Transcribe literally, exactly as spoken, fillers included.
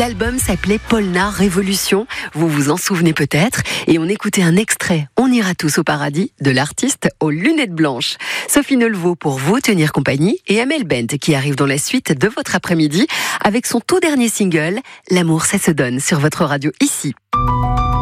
L'album s'appelait Polnar Révolution, vous vous en souvenez peut-être, et on écoutait un extrait, On ira tous au paradis, de l'artiste aux lunettes blanches. Sophie Nelvaux pour vous tenir compagnie, et Amel Bent qui arrive dans la suite de votre après-midi avec son tout dernier single, L'amour ça se donne, sur votre radio ici.